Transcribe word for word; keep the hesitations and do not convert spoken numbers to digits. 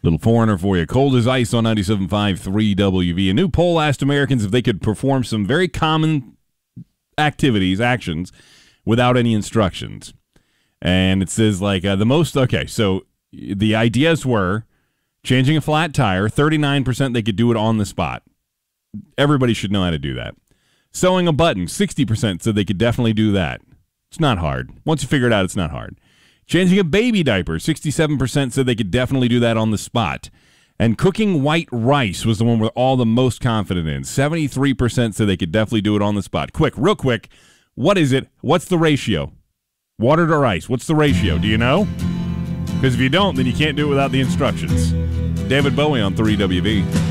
Little foreigner for you. Cold as ice on ninety-seven point five, three W V. A new poll asked Americans if they could perform some very common activities, actions, without any instructions. And it says, like, uh, the most, okay, so the ideas were changing a flat tire, thirty-nine percent they could do it on the spot. Everybody should know how to do that. Sewing a button, sixty percent said they could definitely do that. It's not hard. Once you figure it out, it's not hard. Changing a baby diaper, sixty-seven percent said they could definitely do that on the spot. And cooking white rice was the one we're all the most confident in. seventy-three percent said they could definitely do it on the spot. Quick, real quick, what is it? What's the ratio? Water to rice, what's the ratio? Do you know? Because if you don't, then you can't do it without the instructions. David Bowie on three W V.